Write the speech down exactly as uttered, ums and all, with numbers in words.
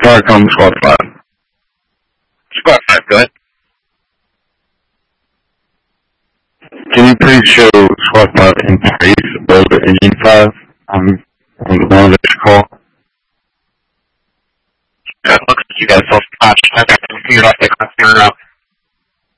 back on squad five. Squad five, go ahead. Can you please show squad five in place of engine five on, on the one that you call? Uh, looks like you got a self-patch. I've got the computer off the